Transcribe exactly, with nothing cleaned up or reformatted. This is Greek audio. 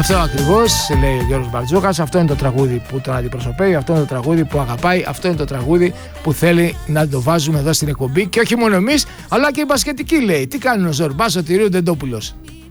Αυτό ακριβώς λέει ο Γιώργος Μπαρτζόκας. Αυτό είναι το τραγούδι που τον αντιπροσωπεύει, αυτό είναι το τραγούδι που αγαπάει, αυτό είναι το τραγούδι που θέλει να το βάζουμε εδώ στην εκπομπή. Και όχι μόνο εμείς, αλλά και οι μπασκετικοί, λέει. Τι κάνει ο Ζορμπάς, ο Τυρίου Ντεντόπουλος.